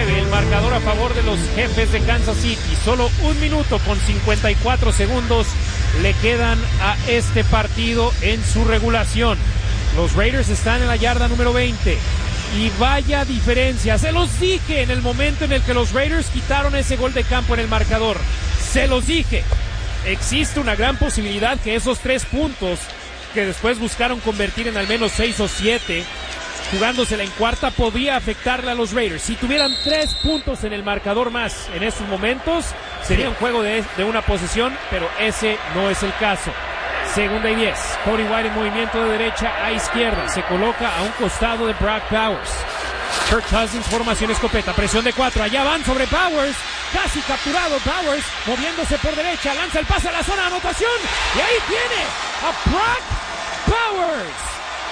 19 el marcador a favor de los Jefes de Kansas City. Solo 1 minuto con 54 segundos le quedan a este partido en su regulación. Los Raiders están en la yarda número 20. Y vaya diferencia, se los dije en el momento en el que los Raiders quitaron ese gol de campo en el marcador. Se los dije. Existe una gran posibilidad que esos 3 puntos, que después buscaron convertir en al menos 6 o 7, jugándosela en cuarta, podría afectarle a los Raiders. Si tuvieran 3 puntos en el marcador más en estos momentos, sería un juego de una posesión, pero ese no es el caso. 2nd y 10. Cody White en movimiento de derecha a izquierda. Se coloca a un costado de Brock Bowers. Kirk Cousins, formación escopeta. Presión de 4. Allá van sobre Bowers. Casi capturado Bowers. Moviéndose por derecha. Lanza el pase a la zona de anotación. Y ahí tiene a Brock Bowers.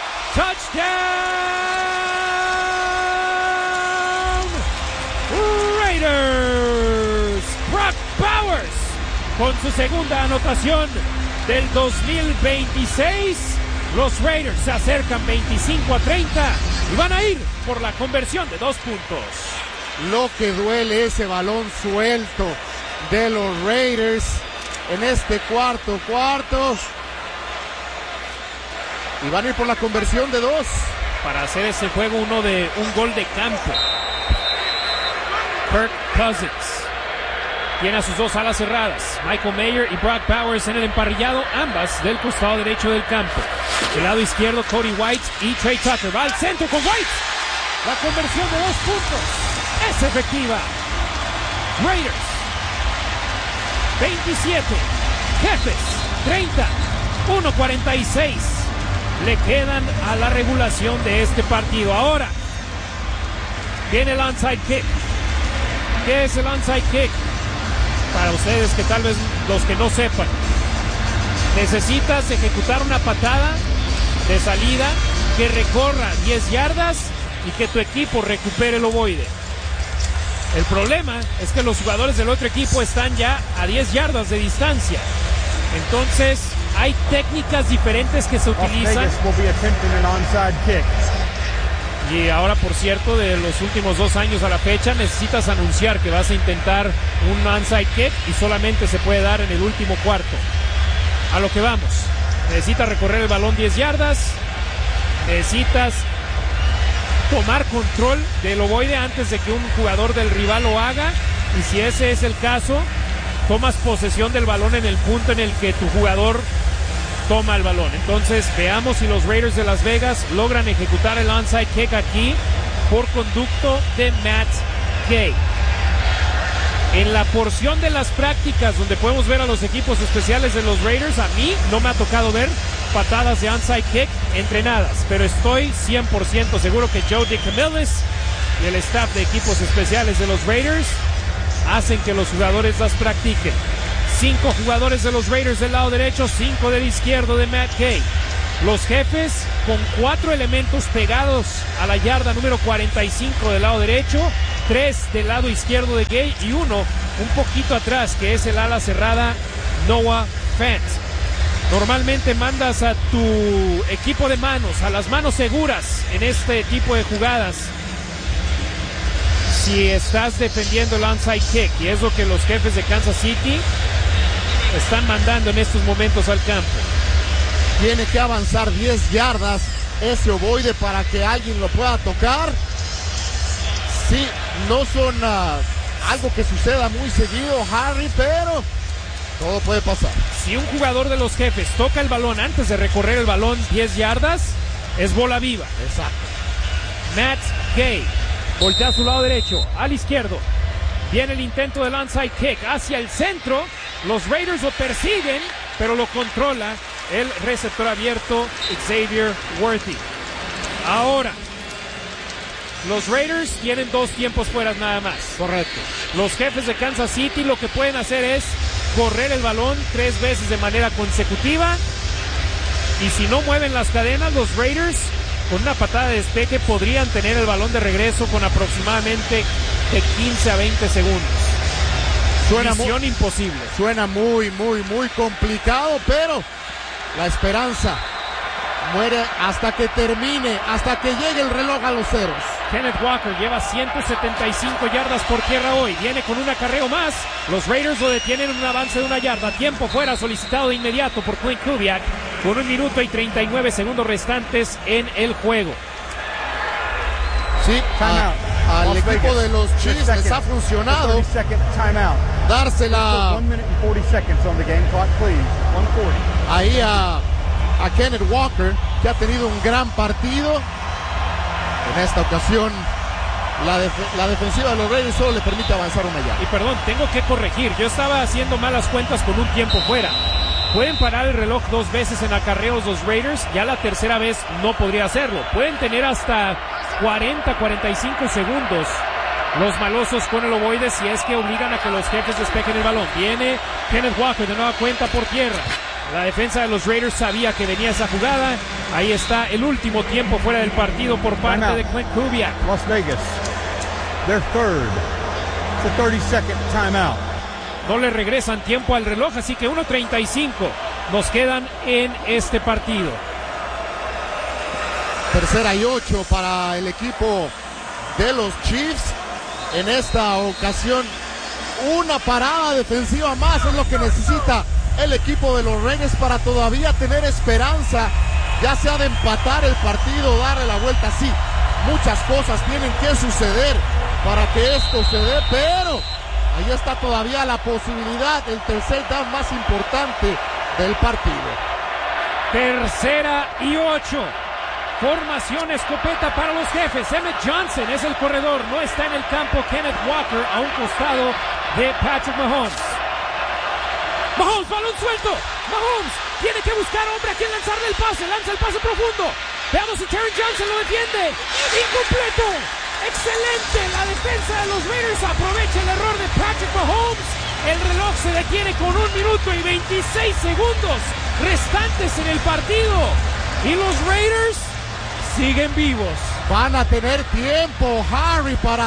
Touchdown Raiders. Brock Bowers con su segunda anotación del 2026. Los Raiders se acercan 25-30 y van a ir por la conversión de 2 puntos. Lo que duele ese balón suelto de los Raiders en este cuarto. Y van a ir por la conversión de 2. Para hacer ese juego un gol de campo. Kirk Cousins tiene a sus 2 alas cerradas, Michael Mayer y Brock Bowers en el emparrillado, ambas del costado derecho del campo. Del lado izquierdo, Cody White y Trey Tucker. Va al centro con White. La conversión de 2 puntos es efectiva. Raiders 27, Jefes 30, 1:46 le quedan a la regulación de este partido. Ahora viene el onside kick. ¿Qué es el onside kick? Para ustedes que tal vez los que no sepan, necesitas ejecutar una patada de salida que recorra 10 yardas y que tu equipo recupere el ovoide. El problema es que los jugadores del otro equipo están ya a 10 yardas de distancia. Entonces hay técnicas diferentes que se utilizan. Y ahora, por cierto, de los últimos 2 años a la fecha, necesitas anunciar que vas a intentar un onside kick y solamente se puede dar en el último cuarto. A lo que vamos. Necesitas recorrer el balón 10 yardas. Necesitas tomar control del ovoide antes de que un jugador del rival lo haga. Y si ese es el caso, tomas posesión del balón en el punto en el que tu jugador toma el balón. Entonces veamos si los Raiders de Las Vegas logran ejecutar el onside kick aquí por conducto de Matt Gay. En la porción de las prácticas donde podemos ver a los equipos especiales de los Raiders, a mí no me ha tocado ver patadas de onside kick entrenadas, pero estoy 100% seguro que Joe DeCamillis y el staff de equipos especiales de los Raiders hacen que los jugadores las practiquen. 5 jugadores de los Raiders del lado derecho, 5 del izquierdo de Matt Gay. Los Jefes con 4 elementos pegados a la yarda número 45 del lado derecho, 3 del lado izquierdo de Gay y 1 un poquito atrás, que es el ala cerrada Noah Fant. Normalmente mandas a tu equipo de manos, a las manos seguras en este tipo de jugadas, si estás defendiendo el onside kick, y es lo que los Jefes de Kansas City están mandando en estos momentos al campo. Tiene que avanzar 10 yardas ese ovoide para que alguien lo pueda tocar. Sí, no son algo que suceda muy seguido, Harry, pero todo puede pasar. Si un jugador de los Jefes toca el balón antes de recorrer el balón 10 yardas, es bola viva. Exacto. Matt Gay voltea a su lado derecho, al izquierdo. Viene el intento del onside kick hacia el centro. Los Raiders lo persiguen, pero lo controla el receptor abierto Xavier Worthy. Ahora, los Raiders tienen 2 tiempos fuera nada más. Correcto. Los Jefes de Kansas City lo que pueden hacer es correr el balón 3 veces de manera consecutiva. Y si no mueven las cadenas, los Raiders con una patada de despeje podrían tener el balón de regreso con aproximadamente de 15 a 20 segundos. Misión imposible. Suena muy complicado, pero la esperanza muere hasta que termine, hasta que llegue el reloj a los ceros. Kenneth Walker lleva 175 yardas por tierra hoy. Viene con un acarreo más. Los Raiders lo detienen en un avance de 1 yarda. Tiempo fuera solicitado de inmediato por Clint Kubiak con 1 minuto y 39 segundos restantes en el juego. Sí, al equipo de los Chiefs les ha funcionado dársela ahí a Kenneth Walker, que ha tenido un gran partido. En esta ocasión la defensiva de los Raiders solo le permite avanzar 1 yarda. Y perdón, tengo que corregir, yo estaba haciendo malas cuentas con un tiempo fuera. Pueden parar el reloj 2 veces en acarreos los Raiders, ya la tercera vez no podría hacerlo. Pueden tener hasta 40-45 segundos los malosos con el ovoide si es que obligan a que los jefes despejen el balón. Viene Kenneth Walker de nueva cuenta por tierra. La defensa de los Raiders sabía que venía esa jugada. Ahí está el último tiempo fuera del partido por parte de Clint Kubiak. Las Vegas, their third. It's a 30-second timeout. No le regresan tiempo al reloj, así que 1:35 nos quedan en este partido. 3rd y 8 para el equipo de los Chiefs. En esta ocasión, una parada defensiva más es lo que necesita el equipo de los Raiders para todavía tener esperanza, ya sea de empatar el partido, darle la vuelta. Sí, muchas cosas tienen que suceder para que esto se dé, pero ahí está todavía la posibilidad, el tercer down más importante del partido. 3rd y 8. Formación escopeta para los jefes. Emmett Johnson es el corredor, no está en el campo Kenneth Walker a un costado de Patrick Mahomes. Mahomes, balón suelto. Mahomes tiene que buscar hombre a quien lanzarle el pase. Lanza el pase profundo. Veamos si Taron Johnson lo defiende. Incompleto. Excelente. La defensa de los Raiders aprovecha el error de Patrick Mahomes. El reloj se detiene con 1 minuto y 26 segundos restantes en el partido. Y los Raiders siguen vivos. Van a tener tiempo, Harry, para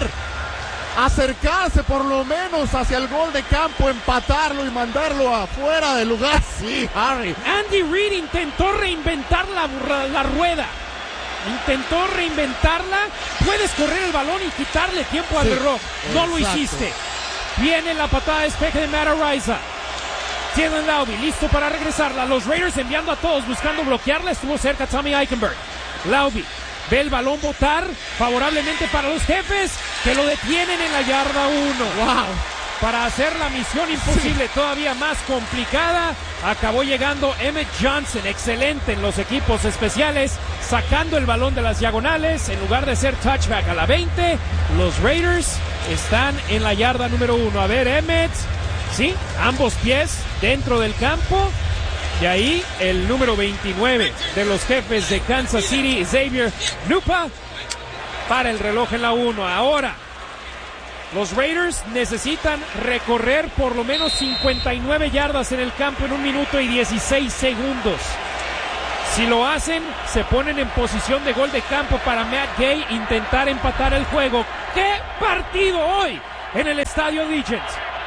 acercarse por lo menos hacia el gol de campo, empatarlo y mandarlo afuera del lugar. Sí, Harry. Andy Reid intentó reinventar la rueda. Intentó reinventarla. Puedes correr el balón y quitarle tiempo al reloj. No lo hiciste. Viene la patada de despeje de Matt Araiza. Jalen Laube listo para regresarla. Los Raiders enviando a todos buscando bloquearla. Estuvo cerca Tommy Eichenberg. Laube ve el balón botar favorablemente para los jefes, que lo detienen en la yarda 1. Wow. Para hacer la misión imposible todavía más complicada, acabó llegando Emmett Johnson, excelente en los equipos especiales, sacando el balón de las diagonales. En lugar de ser touchback a la 20, los Raiders están en la yarda número 1. A ver, Emmett, sí, ambos pies dentro del campo. Y ahí el número 29 de los jefes de Kansas City, Xavier Nupa, para el reloj en la 1. Ahora, los Raiders necesitan recorrer por lo menos 59 yardas en el campo en 1 minuto y 16 segundos. Si lo hacen, se ponen en posición de gol de campo para Matt Gay intentar empatar el juego. ¡Qué partido hoy en el Estadio Allegiant!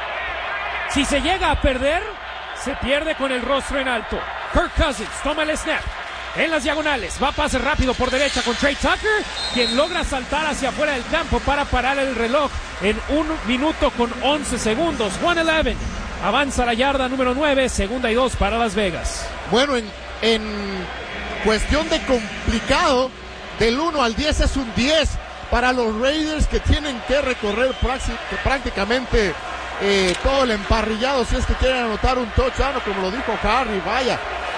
Si se llega a perder, se pierde con el rostro en alto. Kirk Cousins toma el snap en las diagonales, va a pase rápido por derecha con Trey Tucker, quien logra saltar hacia afuera del campo para parar el reloj en 1 minuto con 11 segundos. 1:11 avanza la yarda número 9, 2nd y 2 para Las Vegas. Bueno, en cuestión de complicado, del 1 al 10 es un 10 para los Raiders, que tienen que recorrer prácticamente todo el emparrillado si es que quieren anotar un touchdown, como lo dijo Harry. Vaya,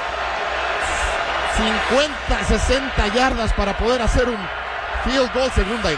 50, 60 yardas para poder hacer un field goal, 2nd y 2.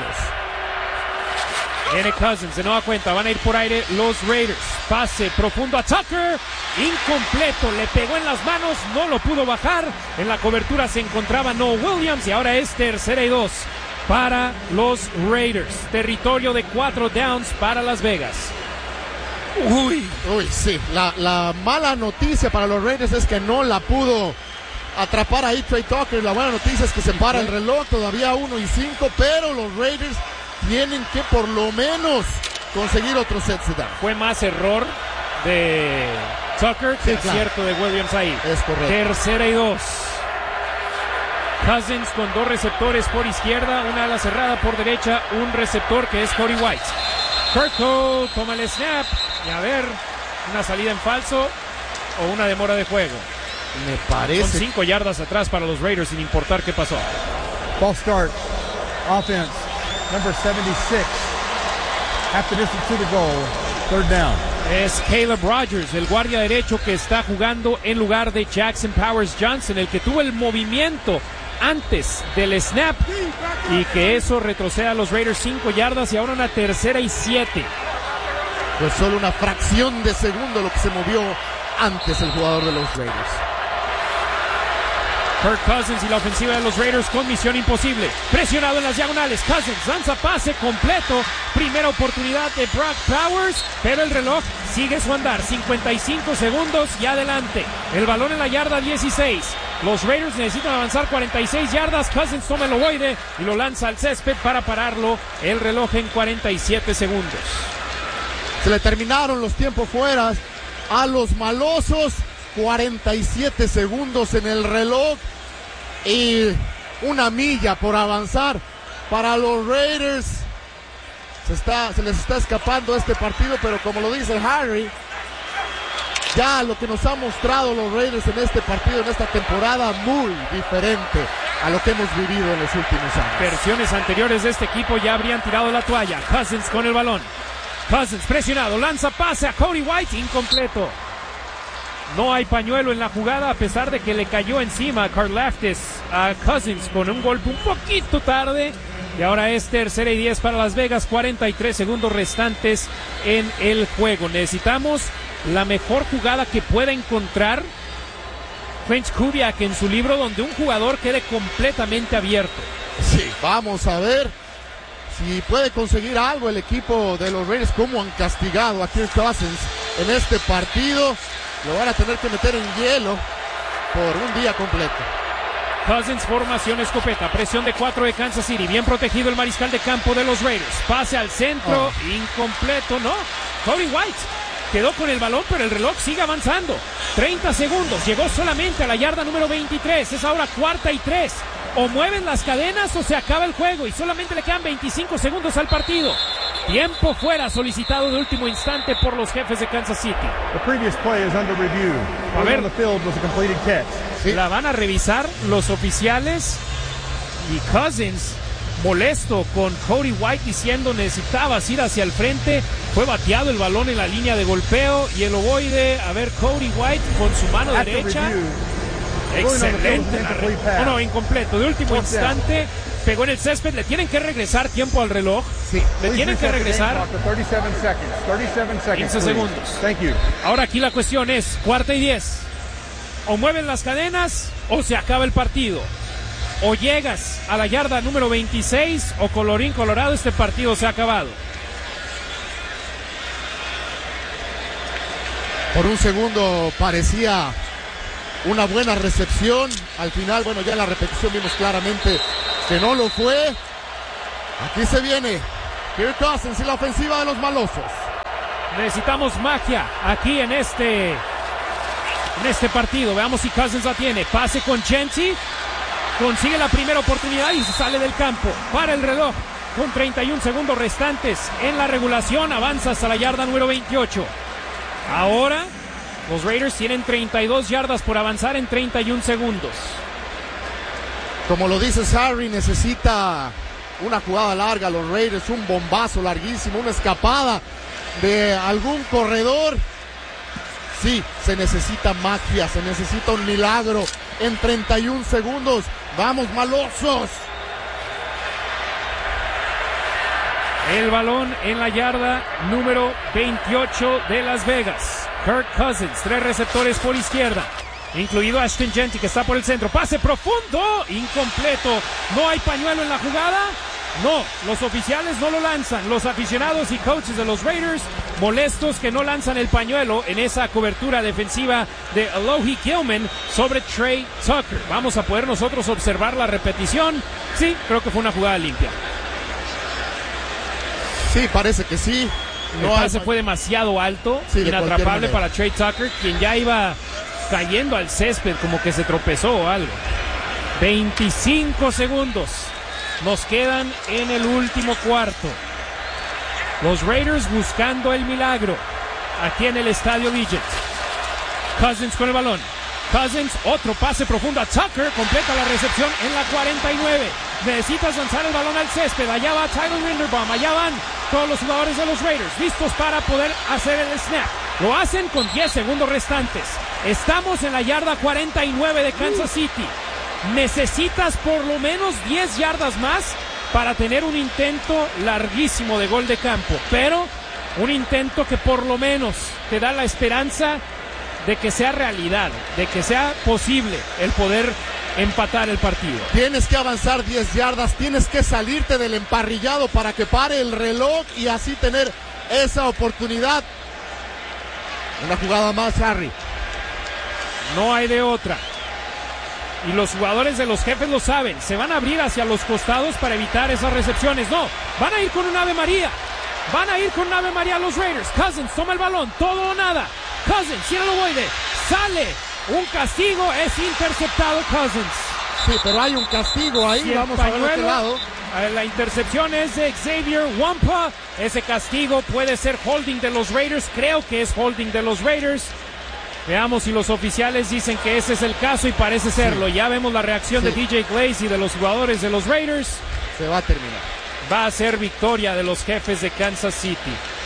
Viene Cousins de nueva cuenta, van a ir por aire los Raiders. Pase profundo a Tucker, incompleto, le pegó en las manos, no lo pudo bajar. En la cobertura se encontraba Noah Williams y ahora es 3rd y 2 para los Raiders. Territorio de 4 downs para Las Vegas. Uy, sí, la mala noticia para los Raiders es que no la pudo atrapar ahí Trey Tucker. La buena noticia es que se para el reloj, todavía 1 y 5, pero los Raiders tienen que por lo menos conseguir otro set down. Fue más error de Tucker que acierto de Williams ahí. Es correcto. 3rd y 2. Cousins con 2 receptores por izquierda, una ala cerrada por derecha, un receptor que es Cody White. Kirko toma el snap y a ver, una salida en falso o una demora de juego. Me parece. Son 5 yardas atrás para los Raiders sin importar qué pasó. False start. Offense. Number 76. Half the distance to the goal. Third down. Es Caleb Rogers, el guardia derecho que está jugando en lugar de Jackson Powers Johnson, el que tuvo el movimiento antes del snap y que eso retrocede a los Raiders 5 yardas y ahora una 3rd y 7. Pues solo una fracción de segundo lo que se movió antes el jugador de los Raiders. Kirk Cousins y la ofensiva de los Raiders con misión imposible. Presionado en las diagonales. Cousins lanza pase completo. Primera oportunidad de Brock Powers, pero el reloj sigue su andar. 55 segundos y adelante. El balón en la yarda 16. Los Raiders necesitan avanzar 46 yardas. Cousins toma el ovoide y lo lanza al césped para pararlo. El reloj en 47 segundos. Se le terminaron los tiempos fuera a los malosos. 47 segundos en el reloj y una milla por avanzar para los Raiders. Se les está escapando este partido, pero como lo dice Harry, ya lo que nos han mostrado los Raiders en este partido, en esta temporada, muy diferente a lo que hemos vivido en los últimos años. Versiones anteriores de este equipo ya habrían tirado la toalla. Cousins con el balón. Cousins presionado, lanza pase a Cody White, incompleto. No hay pañuelo en la jugada a pesar de que le cayó encima Karlaftis a Cousins con un golpe un poquito tarde. Y ahora es 3rd y 10 para Las Vegas, 43 segundos restantes en el juego. Necesitamos la mejor jugada que pueda encontrar French Kubiak en su libro, donde un jugador quede completamente abierto. Sí, vamos a ver si puede conseguir algo el equipo de los Raiders, como han castigado a Kirk Cousins en este partido. Lo van a tener que meter en hielo por un día completo. Cousins, formación escopeta, presión de 4 de Kansas City, bien protegido el mariscal de campo de los Raiders, pase al centro, incompleto, no, Cody White quedó con el balón, pero el reloj sigue avanzando, 30 segundos, llegó solamente a la yarda número 23, es ahora 4ª y 3, o mueven las cadenas o se acaba el juego y solamente le quedan 25 segundos al partido. Tiempo fuera solicitado de último instante por los jefes de Kansas City. The previous play is under review. A ver, on the field was a completed catch. Sí. La van a revisar los oficiales y Cousins molesto con Cody White diciendo necesitabas ir hacia el frente. Fue bateado el balón en la línea de golpeo y el ovoide, a ver, Cody White con su mano After derecha. review, Excelente. No, incompleto. De último Fourth down. instante, pegó en el césped. Le tienen que regresar tiempo al reloj. Sí. Le tienen que regresar 37 seconds. 37 seconds. 15 please. segundos. Thank you. Ahora aquí la cuestión es 4ª y 10. O mueven las cadenas o se acaba el partido. O llegas a la yarda número 26 o colorín colorado, este partido se ha acabado. Por un segundo parecía una buena recepción. Al final, bueno, ya en la repetición vimos claramente que no lo fue. Aquí se viene Kirk Cousins y la ofensiva de los malosos. Necesitamos magia aquí en este partido. Veamos si Cousins la tiene. Pase con Chensy. Consigue la primera oportunidad y se sale del campo. Para el reloj con 31 segundos restantes en la regulación. Avanza hasta la yarda número 28. Ahora los Raiders tienen 32 yardas por avanzar en 31 segundos. Como lo dices, Harry, necesita una jugada larga los Raiders, un bombazo larguísimo, una escapada de algún corredor. Sí, se necesita magia, se necesita un milagro en 31 segundos. ¡Vamos, malosos! El balón en la yarda número 28 de Las Vegas. Kirk Cousins, 3 receptores por izquierda, incluido Ashton Jeanty, que está por el centro. Pase profundo, incompleto. No hay pañuelo en la jugada. No, los oficiales no lo lanzan. Los aficionados y coaches de los Raiders molestos que no lanzan el pañuelo en esa cobertura defensiva de Alohi Gilman sobre Trey Tucker. Vamos a poder nosotros observar la repetición. Sí, creo que fue una jugada limpia. Sí, parece que sí. El pase fue demasiado alto, sí, inatrapable para Trey Tucker, quien ya iba cayendo al césped, como que se tropezó o algo. 25 segundos nos quedan en el último cuarto. Los Raiders buscando el milagro aquí en el estadio Legion. Cousins con el balón. Cousins, otro pase profundo a Tucker, completa la recepción en la 49. Necesitas lanzar el balón al césped. Allá va Tyler Linderbaum, allá van todos los jugadores de los Raiders, listos para poder hacer el snap. Lo hacen con 10 segundos restantes. Estamos en la yarda 49 de Kansas City. Necesitas por lo menos 10 yardas más para tener un intento larguísimo de gol de campo, pero un intento que por lo menos te da la esperanza de que sea realidad, de que sea posible el poder empatar el partido. Tienes que avanzar 10 yardas, tienes que salirte del emparrillado para que pare el reloj y así tener esa oportunidad. Una jugada más, Harry. No hay de otra. Y los jugadores de los Jefes lo saben, se van a abrir hacia los costados para evitar esas recepciones. No, van a ir con un Ave María. Van a ir con un Ave María los Raiders. Cousins toma el balón, todo o nada. Cousins, tira el ovoide, sale. Un castigo, es interceptado Cousins. Sí, pero hay un castigo ahí, y vamos a ver este lado. La intercepción es de Xavier Wampa. Ese castigo puede ser holding de los Raiders, creo que es holding de los Raiders. Veamos si los oficiales dicen que ese es el caso y parece serlo. Ya vemos la reacción de DJ Glaze y de los jugadores de los Raiders. Se va a terminar. Va a ser victoria de los Jefes de Kansas City.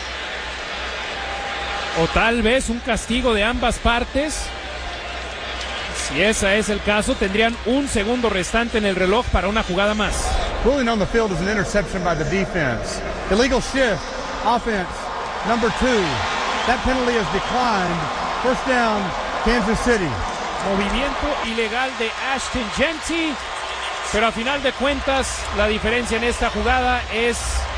O tal vez un castigo de ambas partes. Si ese es el caso, tendrían un segundo restante en el reloj para una jugada más. Ruling on the field is an interception by the defense. Illegal shift, offense, number 2. That penalty is declined. First down, Kansas City. Movimiento ilegal de Ashton Jeanty, pero a final de cuentas la diferencia en esta jugada es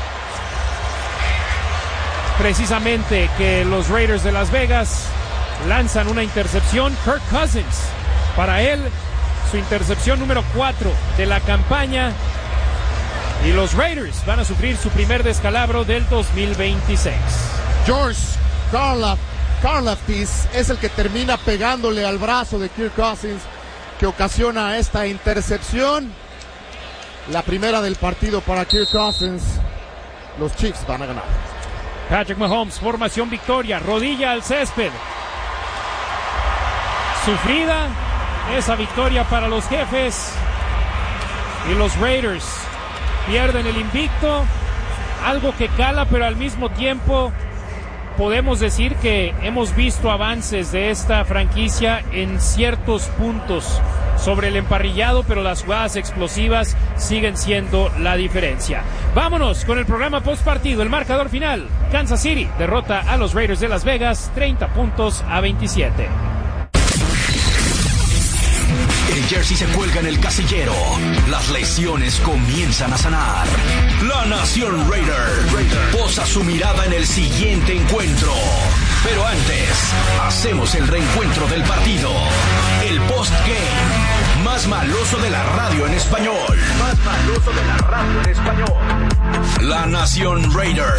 precisamente que los Raiders de Las Vegas lanzan una intercepción. Kirk Cousins, para él, su intercepción número 4 de la campaña, y los Raiders van a sufrir su primer descalabro del 2026. George Karlaftis es el que termina pegándole al brazo de Kirk Cousins, que ocasiona esta intercepción. La primera del partido para Kirk Cousins. Los Chiefs van a ganar. Patrick Mahomes, formación victoria, rodilla al césped. Sufrida esa victoria para los Jefes. Y los Raiders pierden el invicto. Algo que cala, pero al mismo tiempo podemos decir que hemos visto avances de esta franquicia en ciertos puntos sobre el emparrillado, pero las jugadas explosivas siguen siendo la diferencia. Vámonos con el programa post partido. El marcador final: Kansas City derrota a los Raiders de Las Vegas 30-27. El jersey se cuelga en el casillero. Las lesiones comienzan a sanar. La Nación Raider posa su mirada en el siguiente encuentro. Pero antes, hacemos el reencuentro del partido. El post-game más maloso de la radio en español. La Nación Raider